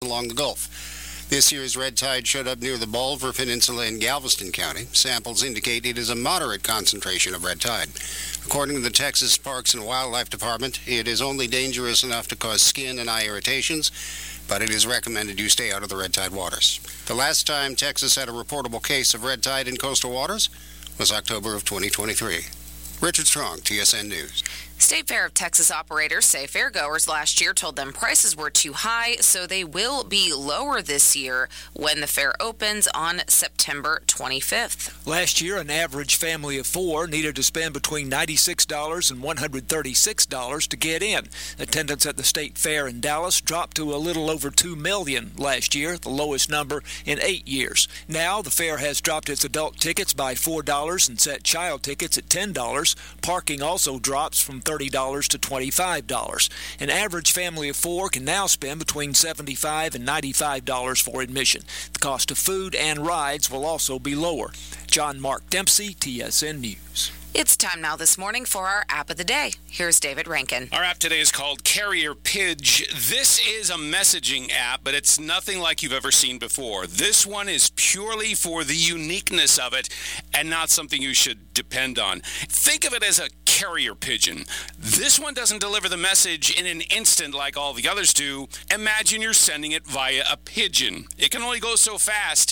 along the Gulf. This year's red tide showed up near the Bolivar Peninsula in Galveston County. Samples indicate it is a moderate concentration of red tide. According to the Texas Parks and Wildlife Department, it is only dangerous enough to cause skin and eye irritations, but it is recommended you stay out of the red tide waters. The last time Texas had a reportable case of red tide in coastal waters was October of 2023. Richard Strong, TSN News. State Fair of Texas operators say fairgoers last year told them prices were too high, so they will be lower this year when the fair opens on September 25th. Last year, an average family of four needed to spend between $96 and $136 to get in. Attendance at the State Fair in Dallas dropped to a little over 2 million last year, the lowest number in 8 years. Now, the fair has dropped its adult tickets by $4 and set child tickets at $10. Parking also drops from $30 to $25. An average family of four can now spend between $75 and $95 for admission. The cost of food and rides will also be lower. John Mark Dempsey, TSN News. It's time now this morning for our App of the Day. Here's David Rankin. Our app today is called Carrier Pidge. This is a messaging app, but it's nothing like you've ever seen before. This one is purely for the uniqueness of it and not something you should depend on. Think of it as a carrier pigeon. This one doesn't deliver the message in an instant like all the others do. Imagine you're sending it via a pigeon. It can only go so fast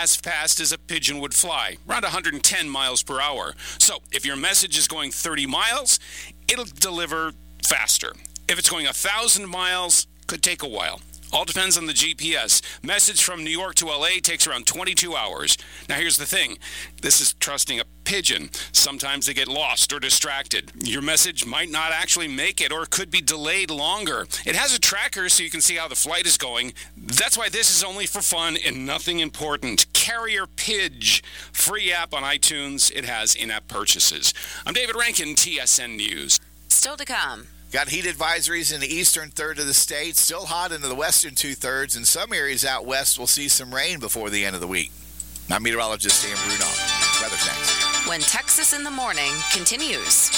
as a pigeon would fly, around 110 miles per hour. So if your message is going 30 miles, it'll deliver faster. If it's going 1,000 miles, could take a while. All depends on the GPS. Message from New York to LA takes around 22 hours. Now here's the thing. This is trusting a pigeon. Sometimes they get lost or distracted. Your message might not actually make it or could be delayed longer. It has a tracker so you can see how the flight is going. That's why this is only for fun and nothing important. Carrier Pidge. Free app on iTunes. It has in-app purchases. I'm David Rankin, TSN News. Still to come. Got heat advisories in the eastern third of the state, still hot into the western two-thirds, and some areas out west will see some rain before the end of the week. I'm meteorologist Dan Bruno. Weather's next. When Texas in the Morning continues.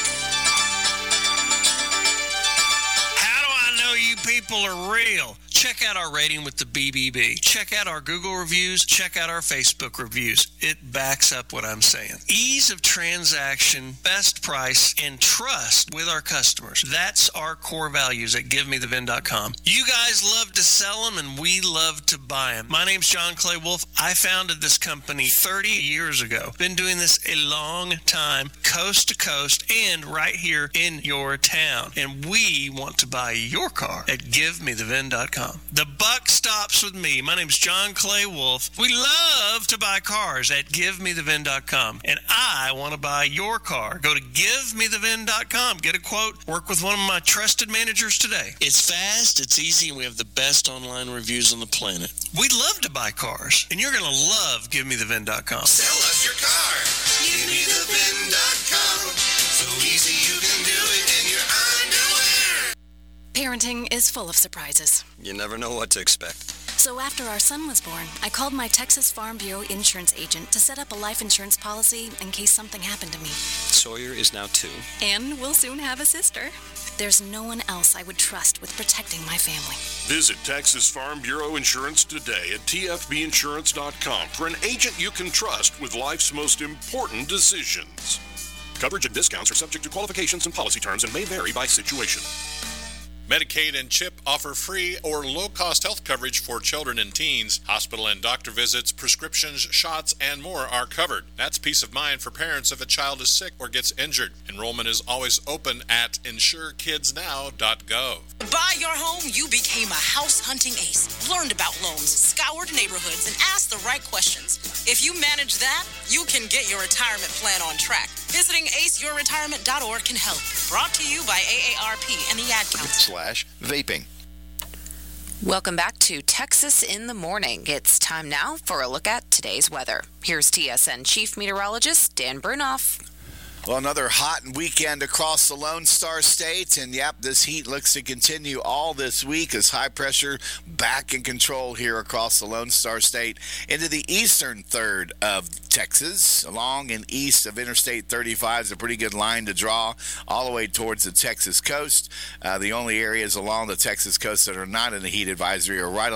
How do I know you people are real? Check out our rating with the BBB. Check out our Google reviews. Check out our Facebook reviews. It backs up what I'm saying. Ease of transaction, best price, and trust with our customers. That's our core values at GiveMeTheVin.com. You guys love to sell them, and we love to buy them. My name's John Clay Wolf. I founded this company 30 years ago. Been doing this a long time, coast to coast, and right here in your town. And we want to buy your car at GiveMeTheVin.com. The buck stops with me. My name's John Clay Wolf. We love to buy cars at GiveMeTheVin.com. And I want to buy your car. Go to GiveMeTheVin.com. Get a quote. Work with one of my trusted managers today. It's fast, it's easy, and we have the best online reviews on the planet. We love to buy cars. And you're going to love GiveMeTheVin.com. Sell us your car. GiveMeTheVin.com. So easy you can do it in your underwear. Parenting is full of surprises. You never know what to expect. So after our son was born, I called my Texas Farm Bureau insurance agent to set up a life insurance policy in case something happened to me. Sawyer is now 2. And we'll soon have a sister. There's no one else I would trust with protecting my family. Visit Texas Farm Bureau Insurance today at tfbinsurance.com for an agent you can trust with life's most important decisions. Coverage and discounts are subject to qualifications and policy terms and may vary by situation. Medicaid and CHIP offer free or low-cost health coverage for children and teens. Hospital and doctor visits, prescriptions, shots, and more are covered. That's peace of mind for parents if a child is sick or gets injured. Enrollment is always open at insurekidsnow.gov. To buy your home, you became a house hunting ace. Learned about loans, scoured neighborhoods, and asked the right questions. If you manage that, you can get your retirement plan on track. Visiting aceyourretirement.org can help. Brought to you by AARP and the Ad Council. /vaping. Welcome back to Texas in the Morning. It's time now for a look at today's weather. Here's TSN Chief Meteorologist Dan Brunoff. Well, another hot weekend across the Lone Star State, and yep, this heat looks to continue all this week as high pressure back in control here across the Lone Star State into the eastern third of Texas, along and east of Interstate 35 is a pretty good line to draw all the way towards the Texas coast. The only areas along the Texas coast that are not in the heat advisory are right